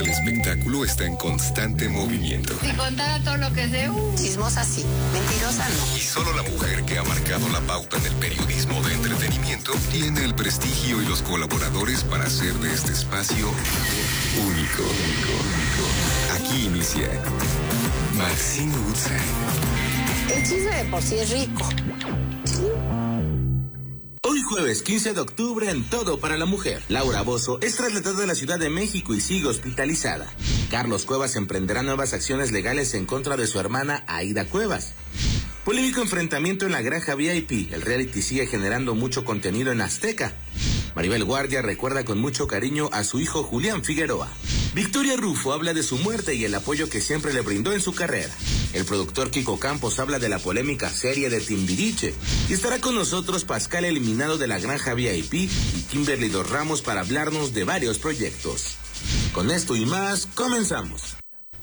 espectáculo está en constante movimiento. Si contara todo lo que sé, chismosa sí, mentirosa no. Y solo la mujer que ha marcado la pauta en el periodismo de entretenimiento tiene el prestigio y los colaboradores para hacer de este espacio único. Aquí inicia Maxine Woodside. El chisme de por sí es rico. Hoy jueves 15 de octubre en Todo para la Mujer. Laura Bozzo es trasladada a la Ciudad de México y sigue hospitalizada. Carlos Cuevas emprenderá nuevas acciones legales en contra de su hermana Aida Cuevas. Polémico enfrentamiento en la Granja VIP. El reality sigue generando mucho contenido en Azteca. Maribel Guardia recuerda con mucho cariño a su hijo Julián Figueroa. Victoria Rufo habla de su muerte y el apoyo que siempre le brindó en su carrera. El productor Kiko Campos habla de la polémica serie de Timbiriche. Y estará con nosotros Pascal, eliminado de la Granja VIP, y Kimberly Dos Ramos para hablarnos de varios proyectos. Con esto y más, comenzamos.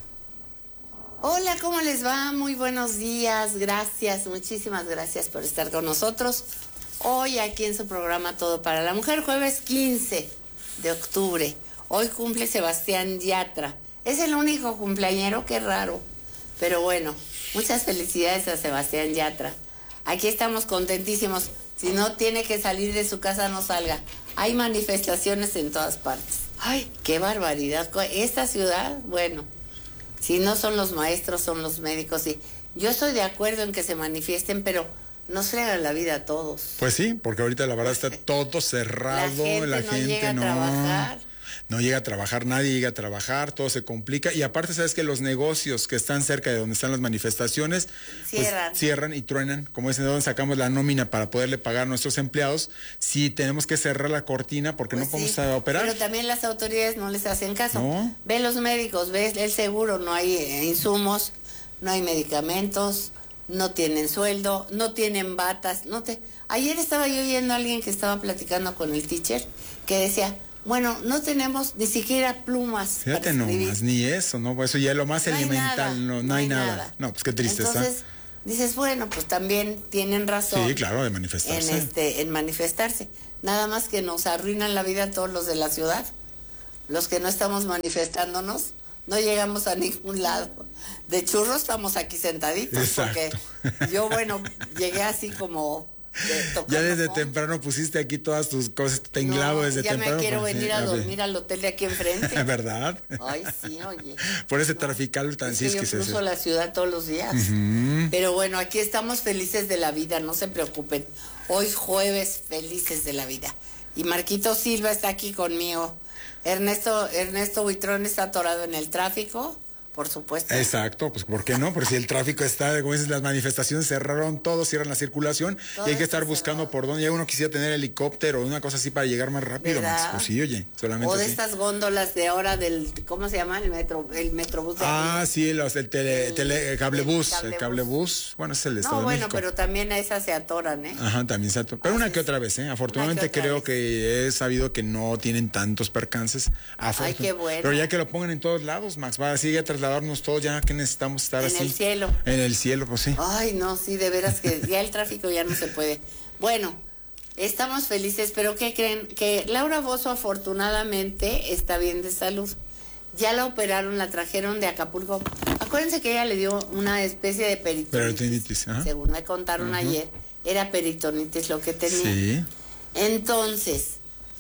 Hola, ¿cómo les va? Muy buenos días, gracias, muchísimas gracias por estar con nosotros. Hoy aquí en su programa Todo para la Mujer, jueves 15 de octubre. Hoy cumple Sebastián Yatra. Es el único cumpleañero, qué raro. Pero bueno, muchas felicidades a Sebastián Yatra. Aquí estamos contentísimos. Si no tiene que salir de su casa, no salga. Hay manifestaciones en todas partes. ¡Ay, qué barbaridad! Esta ciudad, bueno, si no son los maestros, son los médicos. Y yo estoy de acuerdo en que se manifiesten, pero nos fregan la vida a todos. Pues sí, porque ahorita la verdad está todo cerrado. La gente no llega a trabajar. No llega a trabajar, nadie llega a trabajar, todo se complica. Y aparte, sabes que los negocios que están cerca de donde están las manifestaciones cierran, pues, cierran y truenan. Como dicen, ¿de dónde sacamos la nómina para poderle pagar a nuestros empleados? Si tenemos que cerrar la cortina porque pues no podemos sí, operar. Pero también las autoridades no les hacen caso. ¿No? Ve los médicos, ve el seguro, no hay insumos, no hay medicamentos, no tienen sueldo, no tienen batas. Ayer estaba yo oyendo a alguien que estaba platicando con el teacher que decía, bueno, no tenemos ni siquiera plumas. Fíjate nomás, ni eso, ¿no? Eso ya es lo más elemental, no hay nada. No, pues qué tristeza. Entonces, dices, bueno, pues también tienen razón. Sí, claro, de manifestarse. En manifestarse. Nada más que nos arruinan la vida a todos los de la ciudad. Los que no estamos manifestándonos, no llegamos a ningún lado. De churro estamos aquí sentaditos. Exacto. Porque yo, bueno, llegué así como... Ya desde temprano pusiste aquí todas tus cosas, tenglado desde temprano. Ya me quiero venir a dormir al hotel de aquí enfrente. ¿Verdad? Ay, sí, oye. Por ese trafical tan sí, yo cruzo la ciudad todos los días. Pero bueno, aquí estamos felices de la vida, no se preocupen. Hoy jueves, felices de la vida. Y Marquito Silva está aquí conmigo. Ernesto Buitrón está atorado en el tráfico. Por supuesto. Exacto, pues ¿por qué no? Porque si el tráfico está, como dices, las manifestaciones cerraron todo, cierran la circulación y hay que estar buscando por dónde. Ya uno quisiera tener helicóptero o una cosa así para llegar más rápido. Pues sí, oye, solamente o de así. Estas góndolas de ahora del, ¿cómo se llama? El metrobús. Sí, el cablebús. Bueno, es el Estado de México. Pero también a esas se atoran, ¿eh? Ajá, también se atoran. Pero una que otra vez, ¿eh? Afortunadamente creo que he sabido que no tienen tantos percances. Ay, qué bueno. Pero ya que lo pongan en todos lados, Max, va a seguir trasladarnos todos, ya que necesitamos estar así. En el cielo. En el cielo, pues sí. Ay, no, sí, de veras que ya el tráfico ya no se puede. Bueno, estamos felices, pero ¿qué creen? Que Laura Bozzo afortunadamente está bien de salud. Ya la operaron, la trajeron de Acapulco. Acuérdense que ella le dio una especie de peritonitis. Según me contaron ayer, era peritonitis lo que tenía. Sí. Entonces,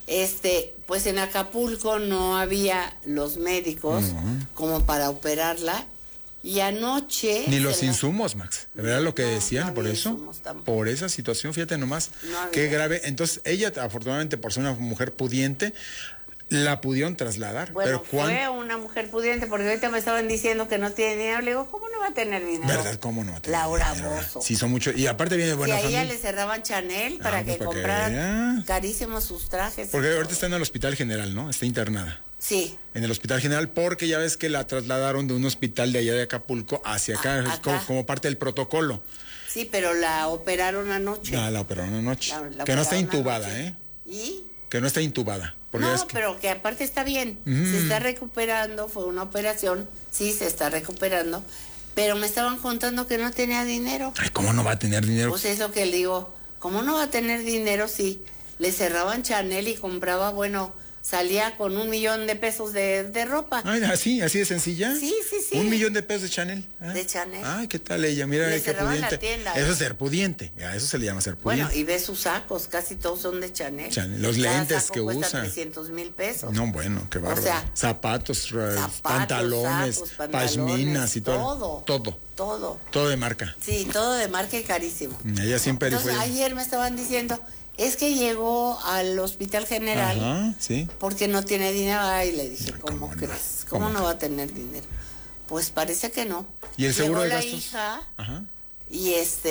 pues en Acapulco no había los médicos como para operarla. Y anoche... Ni los insumos, Max. ¿De verdad lo que decían? Por eso. Por esa situación, fíjate nomás. Qué grave. Entonces, ella, afortunadamente, por ser una mujer pudiente, la pudieron trasladar. Bueno, pero fue una mujer pudiente, porque ahorita me estaban diciendo que no tiene dinero. Le digo, ¿cómo no va a tener dinero? ¿Verdad? ¿Cómo no va a tener Laura dinero? Bozzo. Sí, son muchos. Y aparte viene de buena familia. Y a ella le cerraban Chanel para que compraran carísimos sus trajes. Porque ahorita está en el Hospital General, ¿no? Está internada. Sí. En el Hospital General, porque ya ves que la trasladaron de un hospital de allá de Acapulco hacia acá. Como parte del protocolo. Sí, pero la operaron anoche. La operaron anoche. Que no está intubada, anoche. ¿Y? Que no está intubada. No, pero que aparte está bien. Se está recuperando, fue una operación, sí, se está recuperando. Pero me estaban contando que no tenía dinero. Ay, ¿cómo no va a tener dinero? Pues eso que le digo, ¿cómo no va a tener dinero si le cerraban Chanel y compraba, bueno, salía con $1 millón de ropa. Ay, así de sencilla. Sí. $1 millón de Chanel. De Chanel. Ay, ¿qué tal ella? Mira Le qué cerraban pudiente. la tienda. Eso es ser pudiente. A eso se le llama ser pudiente. Bueno, y ve sus sacos, casi todos son de Chanel. Los Cada lentes saco que cuesta usa. $300,000. No, bueno, qué bárbaro. O sea, zapatos, pantalones, sacos, pashminas y todo. Todo de marca. Sí, todo de marca y carísimo. Ella siempre Entonces, fue. ayer me estaban diciendo, es que llegó al Hospital General. Ajá, sí. Porque no tiene dinero. Ay, le dije, ¿cómo no? crees? ¿Cómo no va a tener dinero? Pues parece que no. ¿Y el seguro de Llegó gastos? la hija, Ajá. y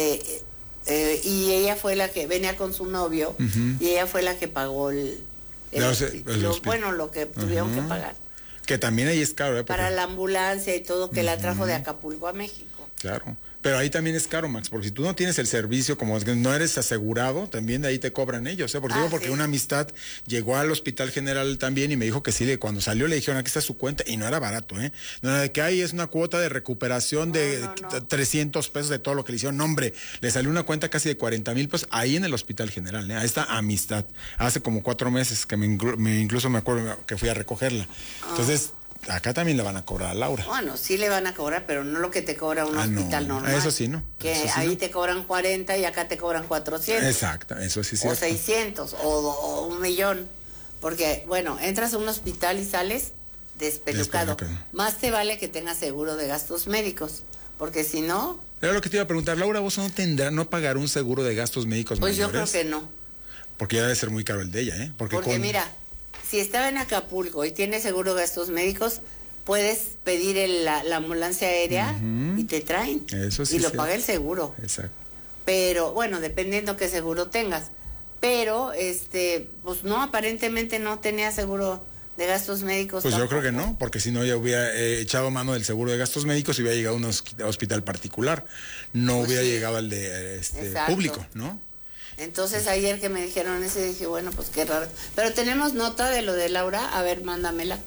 y ella fue la que venía con su novio, y ella fue la que pagó lo que tuvieron que pagar. Que también ahí es caro, Para la ambulancia y todo, que la trajo de Acapulco a México. Claro. Pero ahí también es caro, Max, porque si tú no tienes el servicio, como que no eres asegurado, también de ahí te cobran ellos, ¿eh? Porque una amistad llegó al Hospital General también y me dijo que sí, cuando salió le dijeron, aquí está su cuenta, y no era barato, ¿eh? No era de que hay, es una cuota de recuperación de 300 pesos de todo lo que le hicieron. No, hombre, le salió una cuenta casi de 40,000 pesos ahí en el Hospital General, ¿eh? A esta amistad. Hace como 4 meses que incluso me acuerdo que fui a recogerla. Entonces, acá también le van a cobrar a Laura. Bueno, sí le van a cobrar, pero no lo que te cobra un hospital normal. Eso sí, ¿no? Que sí, ahí no. te cobran 40 y acá te cobran 400. Exacto, eso sí. O 600, o 1 millón. Porque, bueno, entras a un hospital y sales despelucado. Más te vale que tengas seguro de gastos médicos, porque si no... Era lo que te iba a preguntar, Laura, ¿vos no pagar un seguro de gastos médicos pues mayores? Yo creo que no. Porque ya debe ser muy caro el de ella, ¿eh? Porque mira, si estaba en Acapulco y tiene seguro de gastos médicos, puedes pedir la ambulancia aérea y te traen. Eso sí. Y lo paga el seguro. Exacto. Pero, bueno, dependiendo qué seguro tengas. Pero, pues no, aparentemente no tenía seguro de gastos médicos. Pues tampoco. yo creo que no, porque si no ya hubiera echado mano del seguro de gastos médicos y hubiera llegado a un hospital particular. No Pues hubiera sí. llegado al de público, ¿no? Entonces ayer que me dijeron eso dije, bueno, pues qué raro. Pero tenemos nota de lo de Laura, a ver, mándamela.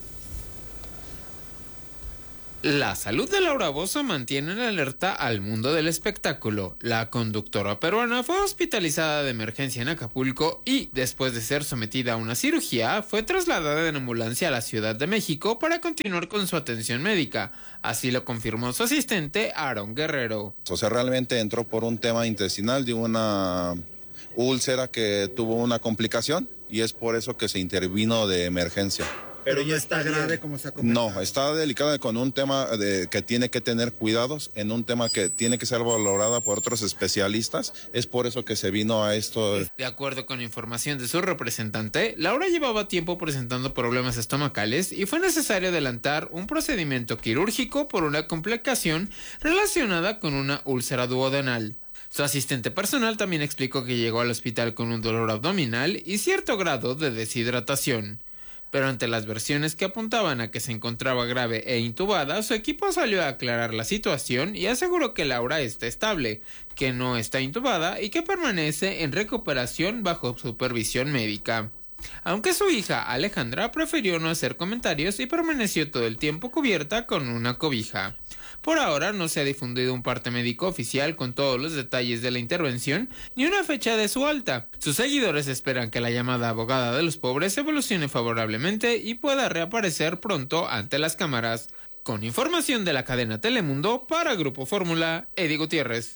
La salud de Laura Bozzo mantiene en alerta al mundo del espectáculo. La conductora peruana fue hospitalizada de emergencia en Acapulco y, después de ser sometida a una cirugía, fue trasladada en ambulancia a la Ciudad de México para continuar con su atención médica. Así lo confirmó su asistente, Aaron Guerrero. O sea, realmente entró por un tema intestinal de una úlcera que tuvo una complicación y es por eso que se intervino de emergencia. Pero ya está grave como se ha comentado. No, está delicada con un tema que tiene que tener cuidados, en un tema que tiene que ser valorada por otros especialistas. Es por eso que se vino a esto. De acuerdo con información de su representante, Laura llevaba tiempo presentando problemas estomacales y fue necesario adelantar un procedimiento quirúrgico por una complicación relacionada con una úlcera duodenal. Su asistente personal también explicó que llegó al hospital con un dolor abdominal y cierto grado de deshidratación. Pero ante las versiones que apuntaban a que se encontraba grave e intubada, su equipo salió a aclarar la situación y aseguró que Laura está estable, que no está intubada y que permanece en recuperación bajo supervisión médica. Aunque su hija Alejandra prefirió no hacer comentarios y permaneció todo el tiempo cubierta con una cobija. Por ahora no se ha difundido un parte médico oficial con todos los detalles de la intervención ni una fecha de su alta. Sus seguidores esperan que la llamada abogada de los pobres evolucione favorablemente y pueda reaparecer pronto ante las cámaras. Con información de la cadena Telemundo, para Grupo Fórmula, Eddie Gutiérrez.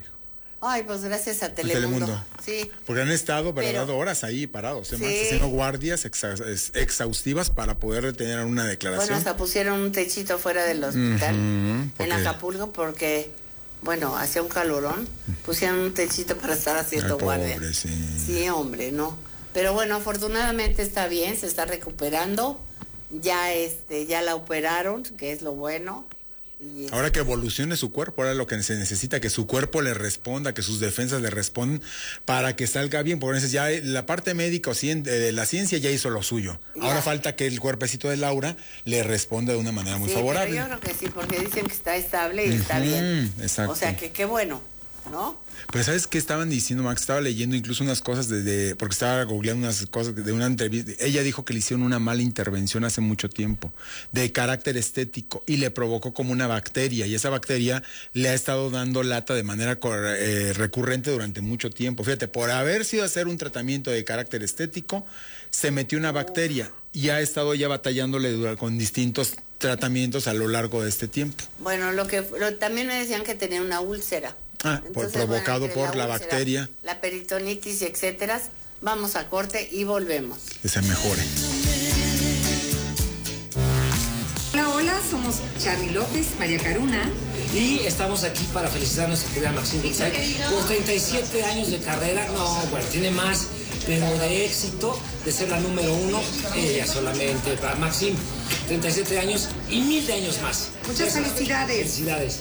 Ay, pues gracias a Telemundo. Sí. Porque han estado, ¿verdad? Horas ahí parados, haciendo guardias exhaustivas para poder tener una declaración. Bueno, hasta pusieron un techito fuera del hospital en Acapulco porque, bueno, hacía un calorón. Pusieron un techito para estar haciendo guardia. Sí, hombre, no. Pero bueno, afortunadamente está bien, se está recuperando. Ya la operaron, que es lo bueno. Ahora que evolucione su cuerpo, ahora lo que se necesita, que su cuerpo le responda, que sus defensas le respondan para que salga bien. Por eso ya la parte médica de la ciencia ya hizo lo suyo. Ahora falta que el cuerpecito de Laura le responda de una manera muy favorable. Pero yo creo que sí, porque dicen que está estable y está bien. Exacto. O sea, que qué bueno, ¿no? Pero ¿sabes qué estaban diciendo, Max? Estaba leyendo incluso unas cosas porque estaba googleando unas cosas de una entrevista. Ella dijo que le hicieron una mala intervención hace mucho tiempo, de carácter estético, y le provocó como una bacteria, y esa bacteria le ha estado dando lata de manera recurrente durante mucho tiempo. Fíjate, por haber sido hacer un tratamiento de carácter estético, se metió una bacteria y ha estado ya batallándole con distintos tratamientos a lo largo de este tiempo. Bueno, también me decían que tenía una úlcera. Provocado por la bacteria. La peritonitis, etcétera. Vamos a corte y volvemos. Que se mejore. Hola, somos Charly López, María Caruna. Y estamos aquí para felicitar a nuestra querida Maxine Goodside por 37 años de carrera. No, bueno, tiene más, pero de éxito, de ser la número 1, ella solamente. Para Maxine, 37 años y 1000 de años más. Muchas felicidades. Felicidades.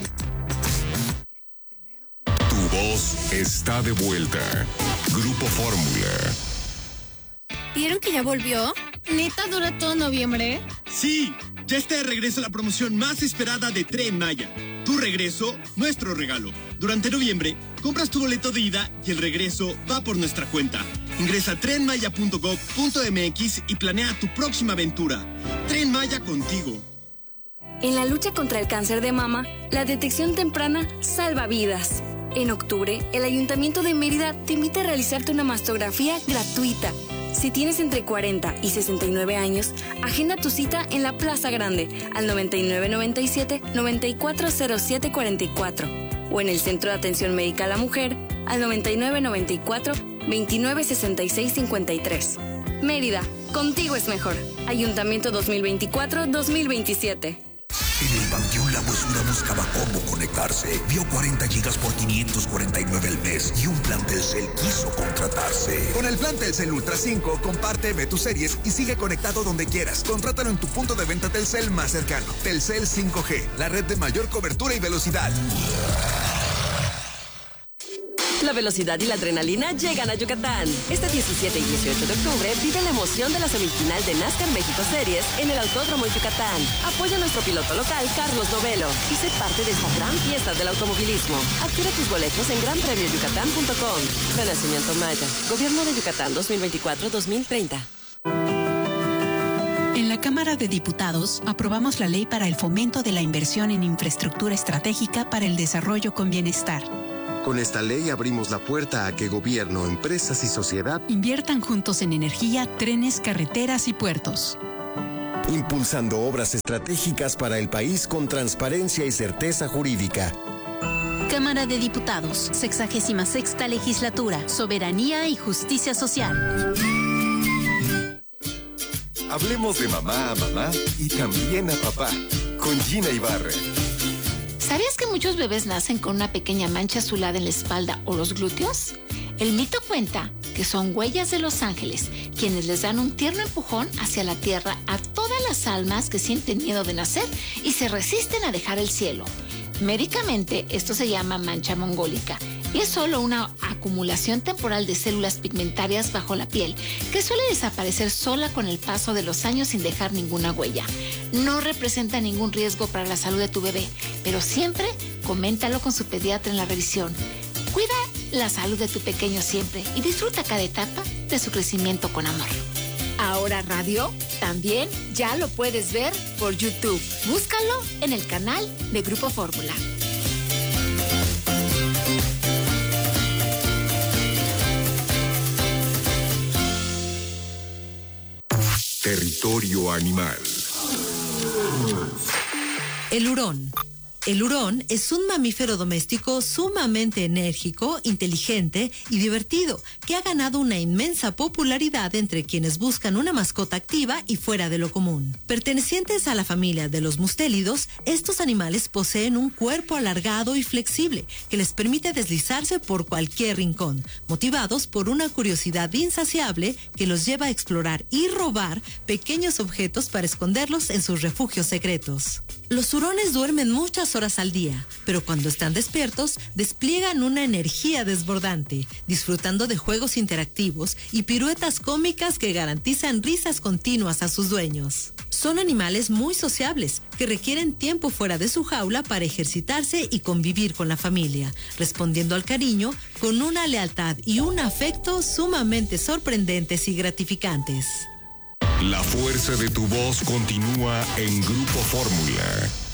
Tu voz está de vuelta. Grupo Fórmula. ¿Vieron que ya volvió? ¿Neta dura todo noviembre? Sí, ya está de regreso la promoción más esperada de Tren Maya. Tu regreso, nuestro regalo. Durante noviembre, compras tu boleto de ida y el regreso va por nuestra cuenta. Ingresa a trenmaya.gov.mx y planea tu próxima aventura. Tren Maya contigo. En la lucha contra el cáncer de mama, la detección temprana salva vidas. En octubre, el Ayuntamiento de Mérida te invita a realizarte una mastografía gratuita. Si tienes entre 40 y 69 años, agenda tu cita en la Plaza Grande al 9997-940744 o en el Centro de Atención Médica a la Mujer al 9994-296653. Mérida, contigo es mejor. Ayuntamiento 2024-2027. En el Panteón La Huesura buscaba cómo conectarse. Vio 40 gigas por 549 al mes y un plan Telcel quiso contratarse. Con el plan Telcel Ultra 5, comparte, ve tus series y sigue conectado donde quieras. Contrátalo en tu punto de venta Telcel más cercano. Telcel 5G, la red de mayor cobertura y velocidad. La velocidad y la adrenalina llegan a Yucatán. Este 17 y 18 de octubre vive la emoción de la semifinal de NASCAR México Series en el Autódromo Yucatán. Apoya a nuestro piloto local, Carlos Novelo, y sé parte de esta gran fiesta del automovilismo. Adquiere tus boletos en granpremioyucatán.com. Renacimiento Maya. Gobierno de Yucatán 2024-2030. En la Cámara de Diputados aprobamos la ley para el fomento de la inversión en infraestructura estratégica para el desarrollo con bienestar. Con esta ley abrimos la puerta a que gobierno, empresas y sociedad inviertan juntos en energía, trenes, carreteras y puertos. Impulsando obras estratégicas para el país con transparencia y certeza jurídica. Cámara de Diputados, 66ª Legislatura, Soberanía y Justicia Social. Hablemos de mamá a mamá y también a papá, con Gina Ibarra. ¿Sabías que muchos bebés nacen con una pequeña mancha azulada en la espalda o los glúteos? El mito cuenta que son huellas de los ángeles, quienes les dan un tierno empujón hacia la tierra a todas las almas que sienten miedo de nacer y se resisten a dejar el cielo. Médicamente, esto se llama mancha mongólica y es solo una acumulación temporal de células pigmentarias bajo la piel que suele desaparecer sola con el paso de los años sin dejar ninguna huella. No representa ningún riesgo para la salud de tu bebé, pero siempre coméntalo con su pediatra en la revisión. Cuida la salud de tu pequeño siempre y disfruta cada etapa de su crecimiento con amor. Ahora Radio también ya lo puedes ver por YouTube. Búscalo en el canal de Grupo Fórmula. Territorio animal. El hurón. El hurón es un mamífero doméstico sumamente enérgico, inteligente y divertido, que ha ganado una inmensa popularidad entre quienes buscan una mascota activa y fuera de lo común. Pertenecientes a la familia de los mustélidos, estos animales poseen un cuerpo alargado y flexible que les permite deslizarse por cualquier rincón, motivados por una curiosidad insaciable que los lleva a explorar y robar pequeños objetos para esconderlos en sus refugios secretos. Los hurones duermen muchas horas al día, pero cuando están despiertos, despliegan una energía desbordante, disfrutando de juegos interactivos y piruetas cómicas que garantizan risas continuas a sus dueños. Son animales muy sociables, que requieren tiempo fuera de su jaula para ejercitarse y convivir con la familia, respondiendo al cariño con una lealtad y un afecto sumamente sorprendentes y gratificantes. La fuerza de tu voz continúa en Grupo Fórmula.